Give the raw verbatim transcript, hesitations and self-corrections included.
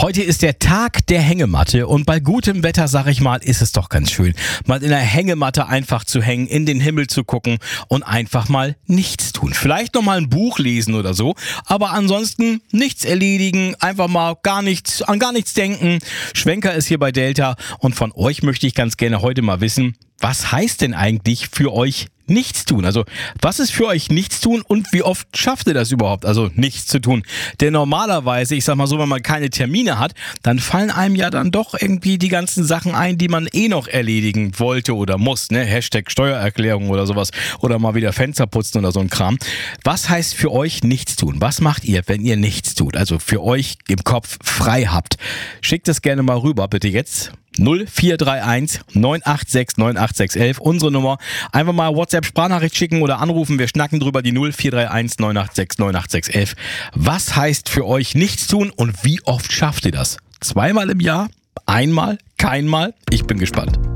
Heute ist der Tag der Hängematte und bei gutem Wetter, sag ich mal, ist es doch ganz schön, mal in der Hängematte einfach zu hängen, in den Himmel zu gucken und einfach mal nichts tun. Vielleicht noch mal ein Buch lesen oder so, aber ansonsten nichts erledigen, einfach mal gar nichts, an gar nichts denken. Schwenker ist hier bei Delta und von euch möchte ich ganz gerne heute mal wissen, was heißt denn eigentlich für euch nichts tun? Also, was ist für euch nichts tun und wie oft schafft ihr das überhaupt? Also, nichts zu tun. Denn normalerweise, ich sag mal so, wenn man keine Termine hat, dann fallen einem ja dann doch irgendwie die ganzen Sachen ein, die man eh noch erledigen wollte oder muss, ne? Hashtag Steuererklärung oder sowas. Oder mal wieder Fenster putzen oder so ein Kram. Was heißt für euch nichts tun? Was macht ihr, wenn ihr nichts tut? Also, für euch im Kopf frei habt. Schickt es gerne mal rüber, bitte jetzt. null vier drei eins neun acht sechs neun acht sechs eins eins, unsere Nummer. Einfach mal WhatsApp-Sprachnachricht schicken oder anrufen. Wir schnacken drüber, die null vier drei eins neun acht sechs neun acht sechs eins eins. Was heißt für euch nichts tun und wie oft schafft ihr das? Zweimal im Jahr? Einmal? Keinmal? Ich bin gespannt.